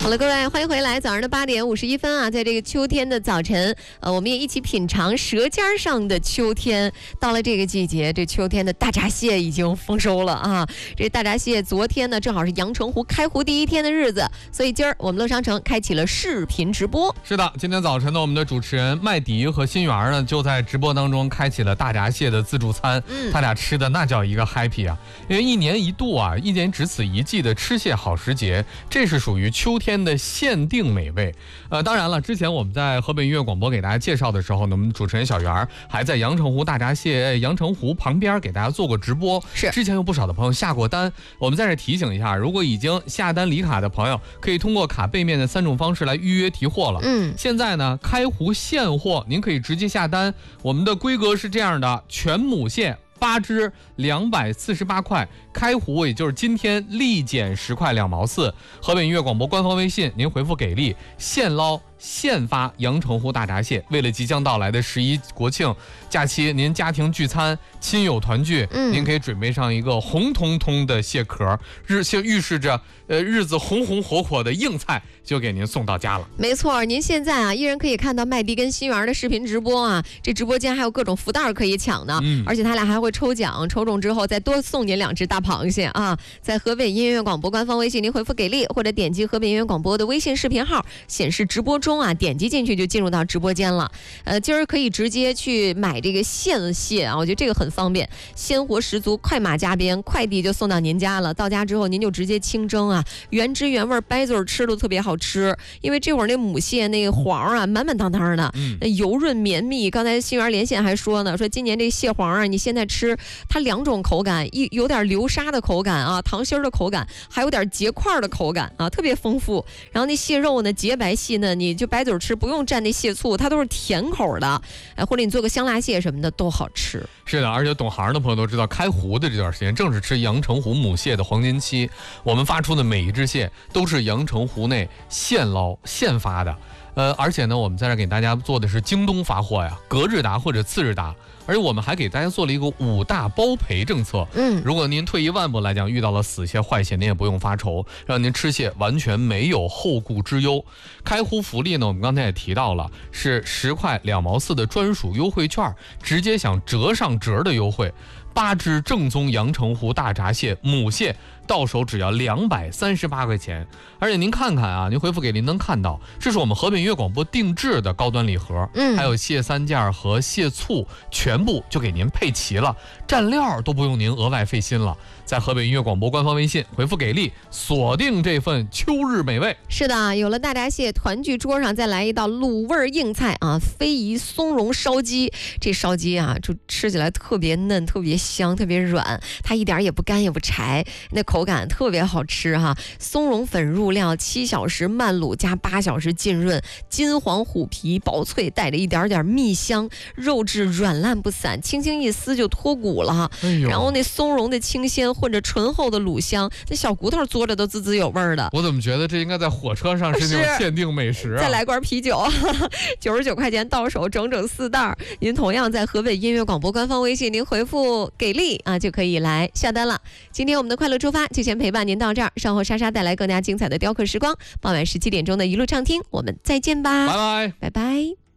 好了，各位，欢迎回来。早上的8点51分啊，在这个秋天的早晨，我们也一起品尝舌尖上的秋天。到了这个季节，这秋天的大闸蟹已经丰收了啊！这大闸蟹昨天呢，正好是阳澄湖开湖第一天的日子，所以今儿我们乐商城开启了视频直播。 是的，今天早晨呢，我们的主持人麦迪和新源呢，就在直播当中开启了大闸蟹的自助餐。他俩吃的那叫一个 happy 啊！因为一年一度啊，一年只此一季的吃蟹好时节，这是属于秋天的限定美味。当然了，之前我们在河北音乐广播给大家介绍的时候呢，我们主持人小袁还在阳澄湖大闸蟹阳澄湖旁边给大家做过直播。 是， 之前有不少的朋友下过单，我们在这提醒一下，如果已经下单离卡的朋友，可以通过卡背面的3种方式来预约提货了。现在呢，开湖现货，您可以直接下单。我们的规格是这样的：全母蟹8只248块，开湖也就是今天立减10块2毛4。河北音乐广播官方微信，您回复给力，现捞现发阳澄湖大闸蟹。为了即将到来的11国庆假期，您家庭聚餐、亲友团聚，您可以准备上一个红彤彤的蟹壳，预示着日子红红火火的硬菜就给您送到家了。 没错，您现在啊依然可以看到麦迪跟新源的视频直播啊，这直播间还有各种福袋可以抢呢，而且他俩还会抽奖，抽中之后再多送您2只大螃蟹啊！在河北音乐广播官方微信，您回复给力，或者点击河北音乐广播的微信视频号，显示直播中啊，点击进去就进入到直播间了。今儿可以直接去买这个现蟹啊，我觉得这个很方便，鲜活十足，快马加鞭，快递就送到您家了。到家之后您就直接清蒸啊，原汁原味，掰嘴吃都特别好吃。因为这会儿那母蟹那个黄啊，满满当当的，油润绵密。刚才新源连线还说呢，说今年这蟹黄啊，你现在吃它2种口感，有点流沙的口感啊，糖心的口感，还有点结块的口感啊，特别丰富。然后那蟹肉呢，洁白细嫩，你就掰嘴吃，不用蘸那蟹醋，它都是甜口的，或者你做个香辣蟹什么的都好吃。 是的，而且懂行的朋友都知道，开湖的这段时间正是吃阳澄湖母蟹的黄金期，我们发出的每一只蟹都是阳澄湖内现捞现发的。而且呢，我们在这给大家做的是京东发货呀，隔日达或者次日达。而且我们还给大家做了一个5大包赔政策。如果您退一万步来讲，遇到了死蟹坏蟹，您也不用发愁，让您吃蟹完全没有后顾之忧。开湖福利呢，我们刚才也提到了，是10块2毛4的专属优惠券，直接享折上折的优惠。8只正宗阳澄湖大闸蟹母蟹到手只要238块钱。而且您看看啊，您回复给您能看到，这是我们河北音乐广播定制的高端礼盒，还有蟹3件和蟹醋全部就给您配齐了，蘸料都不用您额外费心了。在河北音乐广播官方微信回复给力，锁定这份秋日美味。 是的，有了大闸蟹，团聚桌上再来一道卤味硬菜啊，非遗松茸烧鸡。这烧鸡啊，就吃起来特别嫩，特别香，特别软，它一点也不干也不柴，那口感特别好吃哈。松茸粉入料，7小时慢卤加8小时浸润，金黄虎皮薄脆，带着一点点蜜香，肉质软烂不散，轻轻一撕就脱骨了。然后那松茸的清鲜混着醇厚的卤香，那小骨头嘬着都滋滋有味儿的。 我怎么觉得这应该在火车上是那种限定美食啊？ 再来罐啤酒，99块钱到手，整整4袋。您同样在河北音乐广播官方微信，您回复给力啊，就可以来下单了。今天我们的快乐出发就先陪伴您到这儿，稍后莎莎带来更加精彩的雕刻时光。傍晚17点钟的一路畅听，我们再见吧， 拜拜， 拜拜。